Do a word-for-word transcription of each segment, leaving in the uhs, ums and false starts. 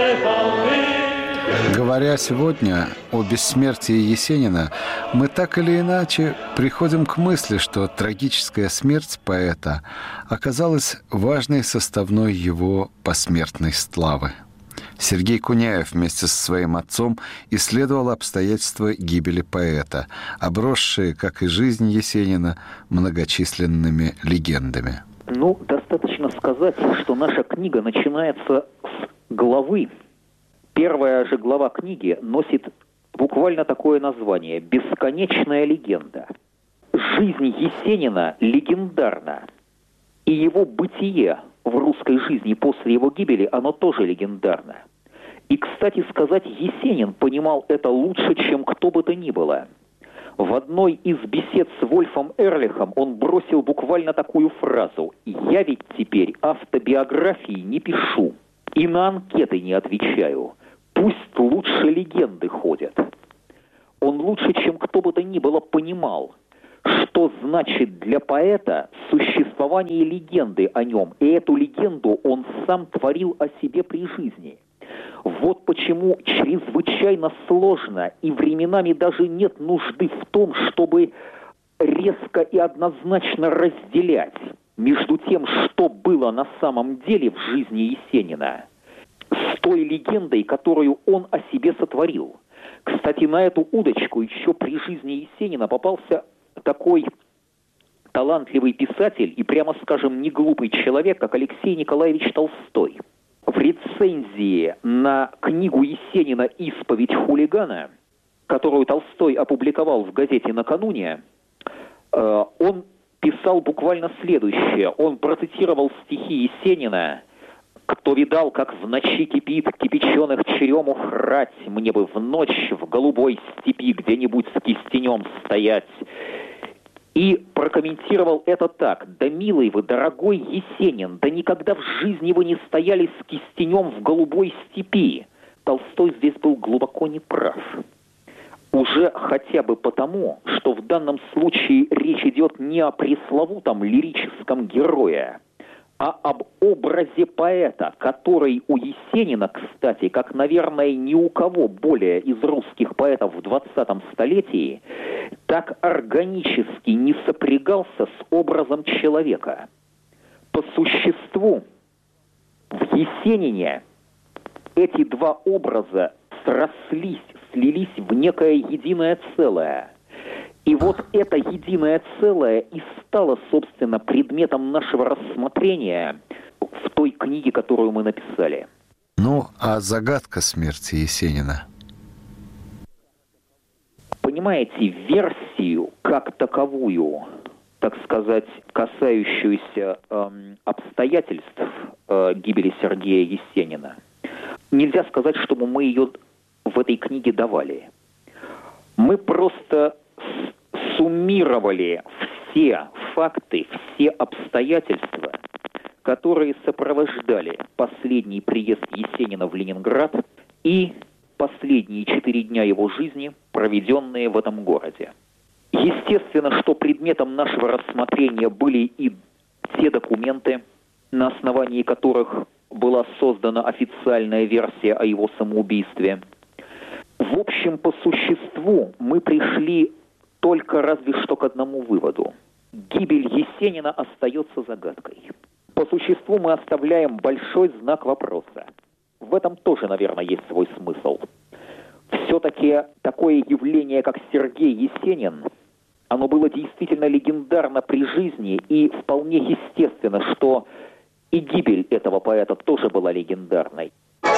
Говоря сегодня о бессмертии Есенина, мы так или иначе приходим к мысли, что трагическая смерть поэта оказалась важной составной его посмертной славы. Сергей Куняев вместе со своим отцом исследовал обстоятельства гибели поэта, обросшие, как и жизнь Есенина, многочисленными легендами. Ну, достаточно сказать, что наша книга начинается с главы. Первая же глава книги носит буквально такое название «Бесконечная легенда». Жизнь Есенина легендарна, и его бытие в русской жизни после его гибели, оно тоже легендарно. И, кстати сказать, Есенин понимал это лучше, чем кто бы то ни было. В одной из бесед с Вольфом Эрлихом он бросил буквально такую фразу: «Я ведь теперь автобиографии не пишу и на анкеты не отвечаю. Пусть лучше легенды ходят». Он лучше, чем кто бы то ни было, понимал, что значит для поэта существование легенды о нем. И эту легенду он сам творил о себе при жизни. Вот почему чрезвычайно сложно и временами даже нет нужды в том, чтобы резко и однозначно разделять между тем, что было на самом деле в жизни Есенина, с той легендой, которую он о себе сотворил. Кстати, на эту удочку еще при жизни Есенина попался такой талантливый писатель и, прямо скажем, не глупый человек, как Алексей Николаевич Толстой. В рецензии на книгу Есенина «Исповедь хулигана», которую Толстой опубликовал в газете «Накануне», он писал буквально следующее. Он процитировал стихи Есенина: «Кто видал, как в ночи кипит кипяченых черемух рать, мне бы в ночь в голубой степи где-нибудь с кистенем стоять». И прокомментировал это так: «Да, милый вы, дорогой Есенин, да никогда в жизни вы не стояли с кистенем в голубой степи». Толстой здесь был глубоко неправ. Уже хотя бы потому, что в данном случае речь идет не о пресловутом лирическом герое, а об образе поэта, который у Есенина, кстати, как, наверное, ни у кого более из русских поэтов в двадцатом столетии, так органически не сопрягался с образом человека. По существу, в Есенине эти два образа срослись, слились в некое единое целое. И вот это единое целое и стало, собственно, предметом нашего рассмотрения в той книге, которую мы написали. Ну, а загадка смерти Есенина? Понимаете, версию как таковую, так сказать, касающуюся эм, обстоятельств э, гибели Сергея Есенина, нельзя сказать, чтобы мы ее в этой книге давали. Мы просто суммировали все факты, все обстоятельства, которые сопровождали последний приезд Есенина в Ленинград и последние четыре дня его жизни, проведенные в этом городе. Естественно, что предметом нашего рассмотрения были и те документы, на основании которых была создана официальная версия о его самоубийстве. В общем, по существу мы пришли только разве что к одному выводу. Гибель Есенина остается загадкой. По существу мы оставляем большой знак вопроса. В этом тоже, наверное, есть свой смысл. Все-таки такое явление, как Сергей Есенин, оно было действительно легендарно при жизни, и вполне естественно, что и гибель этого поэта тоже была легендарной.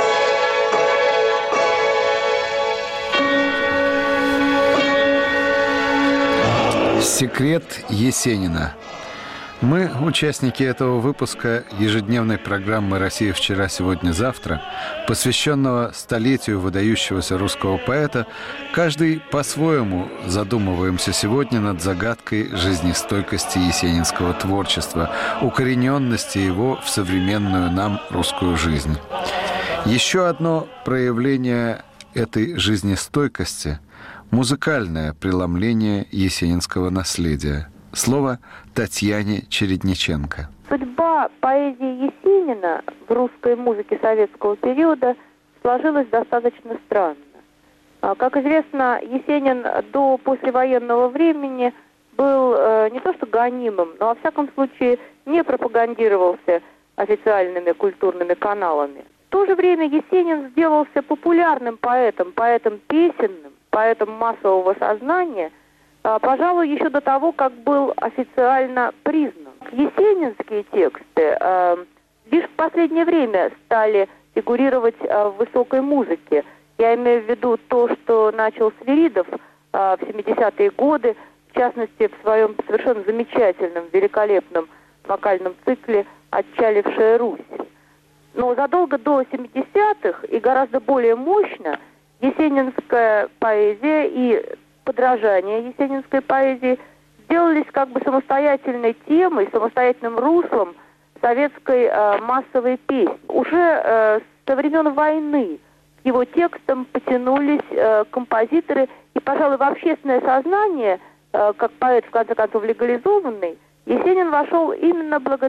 Секрет Есенина. Мы, участники этого выпуска ежедневной программы «Россия вчера, сегодня, завтра», посвященного столетию выдающегося русского поэта, каждый по-своему задумываемся сегодня над загадкой жизнестойкости есенинского творчества, укорененности его в современную нам русскую жизнь. Еще одно проявление этой жизнестойкости – музыкальное преломление есенинского наследия. Слово Татьяне Чередниченко. Судьба поэзии Есенина в русской музыке советского периода сложилось достаточно странно. Как известно, Есенин до послевоенного времени был э, не то что гонимым, но во всяком случае не пропагандировался официальными культурными каналами. В то же время Есенин сделался популярным поэтом, поэтом песенным, поэтом массового сознания, э, пожалуй, еще до того, как был официально признан. Есенинские тексты э, лишь в последнее время стали фигурировать э, в высокой музыке. Я имею в виду то, что начал Свиридов э, в семидесятые годы, в частности, в своем совершенно замечательном, великолепном вокальном цикле «Отчалившая Русь». Но задолго до семидесятых и гораздо более мощно есенинская поэзия и подражание есенинской поэзии сделались как бы самостоятельной темой, самостоятельным руслом советской э, массовой песни. Уже э, со времен войны к его текстам потянулись э, композиторы, и, пожалуй, в общественное сознание, э, как поэт, в конце концов, легализованный, Есенин вошел именно благодаря